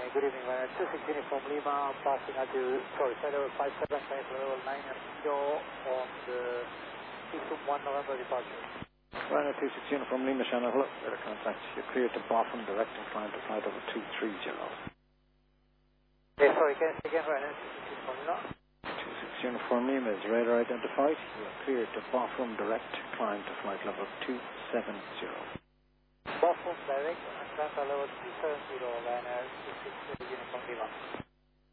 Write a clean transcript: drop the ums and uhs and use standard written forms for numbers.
Good evening, man. 26 Uniform Lima, passing at you, sorry, Shadow 57, level 9 and Kilo on the 621 November departure. Runner 26 Uniform Lima, Channel, hello. Better contact. You're clear to Botham, direct and climb to flight over 230. Yeah, sorry, can you again, Runner 26 Uniform Lima? 26 Uniform Lima is radar identified. You are clear to Botham, direct, climb to flight level 270. Botham, direct, and climb to level 270, Runner 26 Uniform Lima.